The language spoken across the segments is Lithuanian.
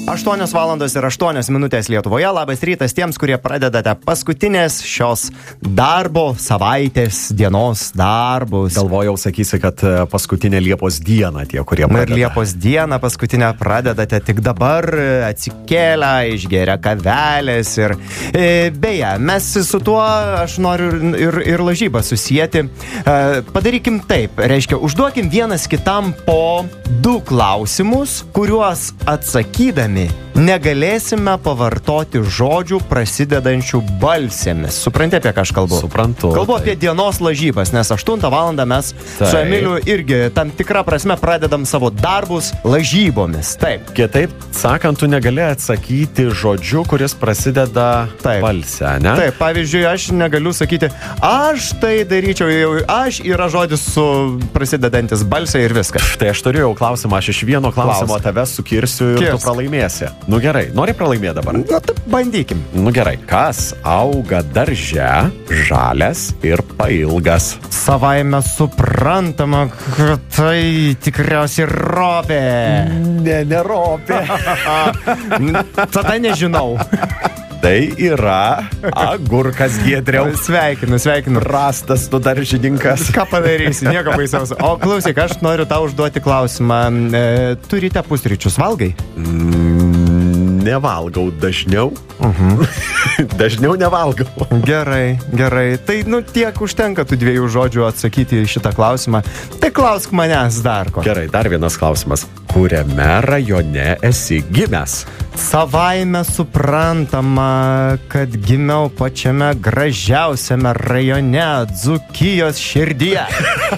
8 valandos ir 8 minutės Lietuvoje. Labas rytas tiems, kurie pradedate paskutinės šios darbo savaitės dienos darbus. Galvojau, sakysi, kad paskutinė Liepos diena tie, kurie pradeda. Ir Liepos dieną paskutinę pradedate tik dabar atsikėlę, išgeria kavelės. Ir beje, mes su tuo aš noriu ir lažybą susijęti. Padarykim taip, reiškia, užduokim vienas kitam po 2 klausimus, kuriuos atsakydami negalėsime pavartoti žodžių prasidedančių balsėmis. Supranti, apie ką aš kalbu? Suprantu. Kalbu apie dienos lažybas, nes 8 valandą mes su Emiliu irgi tam tikrą prasme pradedam savo darbus lažybomis. Taip. Kitaip sakant, tu negali atsakyti žodžiu, kuris prasideda balsę, ne? Taip, pavyzdžiui, aš negaliu sakyti, aš tai daryčiau, aš yra žodis su prasidedantis balsė ir viskas. Tai aš turiu jau klausimą, aš iš vieno klausimo tave sukirsiu ir tu pralaimėsi. Nu gerai, nori pralaimėti dabar? Na, taip, bandykim. Nu gerai, kas auga darže, žalias ir pailgas? Savaime suprantama, kad tai tikriausiai ropė. Ne ropė. Tada nežinau. Tai yra agurkas, Giedriau. Sveikinu. Rastas tu daržininkas. Ką padarysi, nieko baisiaus. O klausyk, aš noriu tau užduoti klausimą. Turite pusryčius, valgai? Nevalgau dažniau. Dažniau nevalgau. Gerai. Tai, tiek užtenka tų 2 žodžių atsakyti į šitą klausimą. Tai klausk manęs dar ko. Gerai, dar vienas klausimas. Kuriame rajone esi gimęs? Savaime suprantama, kad gimiau pačiame gražiausiame rajone, Dzūkijos širdyje.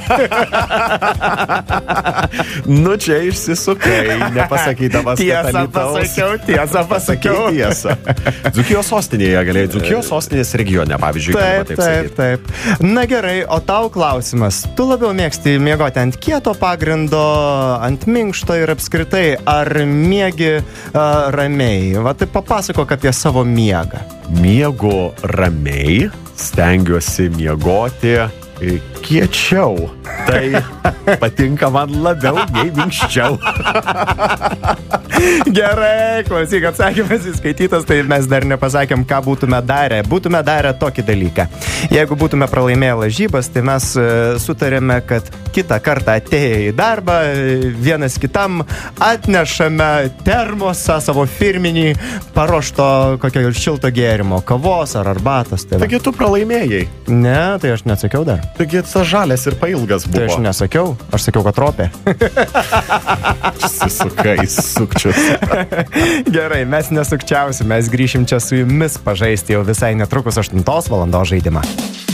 Nu čia išsisukai, nepasakydamas, Tiesą pasakiau. Dzūkijos sostinėje galėjai, Dzūkijos sostinės regione, pavyzdžiui. Taip. Na gerai, o tau klausimas. Tu labiau mėgsti miegoti ant kieto pagrindo, ant minkšto ir apskritai, ar miegi ramiai? Va, tai papasakok apie savo miegą. Miegu ramiai, stengiuosi miegoti kiečiau. Tai patinka man labiau nei minkščiau. Gerai, klausyk, atsakymas įskaitytas, tai mes dar nepasakėm, ką būtume darę. Būtume darę tokį dalyką. Jeigu būtume pralaimėję lažybas, tai mes sutarėme, kad kitą kartą atėję į darbą, vienas kitam atnešame termosą savo firminį paruošto kokio šilto gėrimo, kavos ar arbatos. Tai taigi tu pralaimėjai. Ne, tai aš neatsakiau dar. Taigi tas žalias ir pailgas buvo. Tai aš nesakiau, aš sakiau, kad ropė. Susisukai, sukčius. Gerai, mes nesukčiausim, mes grįšim čia su jumis pažaisti jau visai netrukus 8 valandos žaidimą.